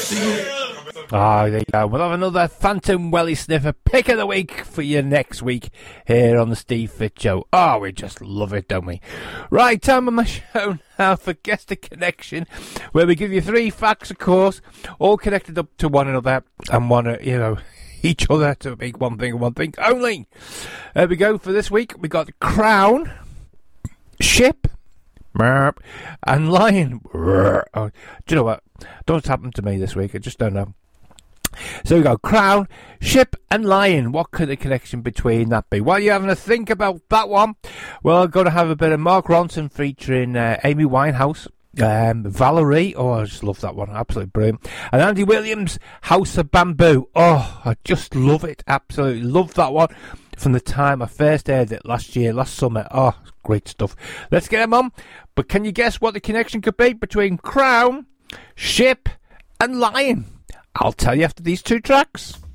There you go. We'll have another Phantom Welly Sniffer pick of the week for you next week here on the Steve Fitz Show. Oh, we just love it, don't we? Right, time on my show now for Guess the Connection, where we give you 3 facts, of course, all connected up to one another and one, each other to make one thing and one thing only. There we go. For this week, we got crown, ship, and lion. Oh, do you know what? Don't know what's happened to me this week. I just don't know. So we go crown, ship, and lion. What could the connection between that be? While you're having a think about that one, we're going to have a bit of Mark Ronson featuring Amy Winehouse. Valerie, I just love that one, absolutely brilliant. And Andy Williams, House of Bamboo. I just love it, absolutely love that one from the time I first heard it last summer. Great stuff. Let's get them on. But can you guess what the connection could be between crown, ship, and lion? I'll tell you after these 2 tracks.